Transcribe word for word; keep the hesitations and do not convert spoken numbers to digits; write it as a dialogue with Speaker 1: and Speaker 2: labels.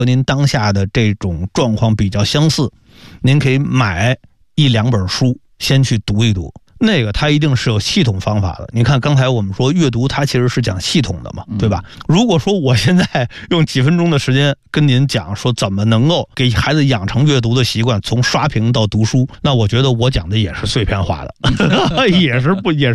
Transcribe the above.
Speaker 1: 和您当下的这种状况比较相似，您可以买一两本书先去读一读。那个它一定是有系统方法的。你看刚才我们说阅读它其实是讲系统的嘛，对吧？如果说我现在用几分钟的时间跟您讲说怎么能够给孩子养成阅读的习惯，从刷屏到读书，那我觉得我讲的也是碎片化的也是不也是